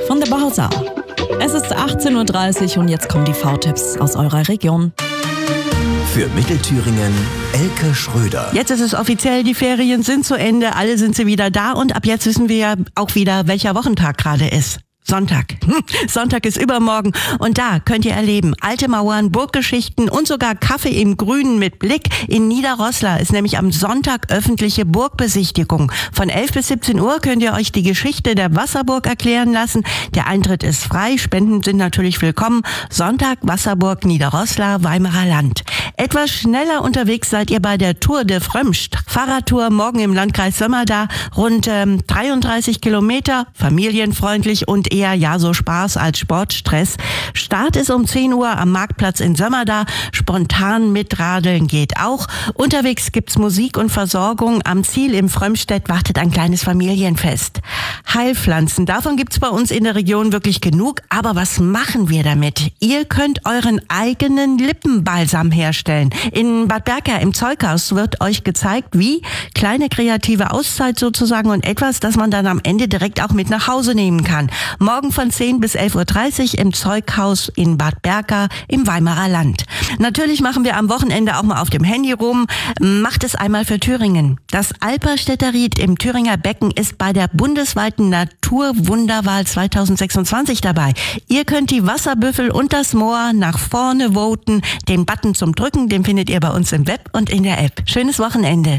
von der Bausa. Es ist 18.30 Uhr und jetzt kommen die V-Tipps aus eurer Region. Für Mittelthüringen Elke Schröder. Jetzt ist es offiziell, die Ferien sind zu Ende, alle sind sie wieder da und ab jetzt wissen wir ja auch wieder, welcher Wochentag gerade ist. Sonntag. Sonntag ist übermorgen und da könnt ihr erleben, alte Mauern, Burggeschichten und sogar Kaffee im Grünen mit Blick. In Niederroßla ist nämlich am Sonntag öffentliche Burgbesichtigung. Von 11 bis 17 Uhr könnt ihr euch die Geschichte der Wasserburg erklären lassen. Der Eintritt ist frei, Spenden sind natürlich willkommen. Sonntag Wasserburg, Niederroßla, Weimarer Land. Etwas schneller unterwegs seid ihr bei der Tour de Frömst. Fahrradtour morgen im Landkreis Sömmerda, rund 33 Kilometer, familienfreundlich und eher so Spaß als Sportstress. Start ist um 10 Uhr am Marktplatz in Sömmerda. Spontan mitradeln geht auch. Unterwegs gibt's Musik und Versorgung. Am Ziel im Frömstedt wartet ein kleines Familienfest. Heilpflanzen, davon gibt's bei uns in der Region wirklich genug. Aber was machen wir damit? Ihr könnt euren eigenen Lippenbalsam herstellen. In Bad Berka im Zeughaus wird euch gezeigt, wie. Kleine kreative Auszeit sozusagen und etwas, das man dann am Ende direkt auch mit nach Hause nehmen kann. Morgen von 10 bis 11.30 Uhr im Zeughaus in Bad Berka im Weimarer Land. Natürlich machen wir am Wochenende auch mal auf dem Handy rum. Macht es einmal für Thüringen. Das Alperstädter Ried im Thüringer Becken ist bei der bundesweiten Naturwunderwahl 2026 dabei. Ihr könnt die Wasserbüffel und das Moor nach vorne voten. Den Button zum Drücken, den findet ihr bei uns im Web und in der App. Schönes Wochenende.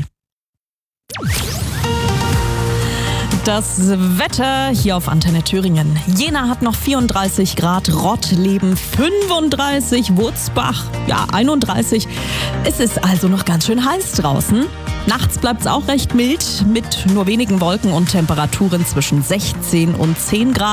Das Wetter hier auf Antenne Thüringen. Jena hat noch 34 Grad, Rottleben 35, Wurzbach 31. Es ist also noch ganz schön heiß draußen. Nachts bleibt es auch recht mild mit nur wenigen Wolken und Temperaturen zwischen 16 und 10 Grad.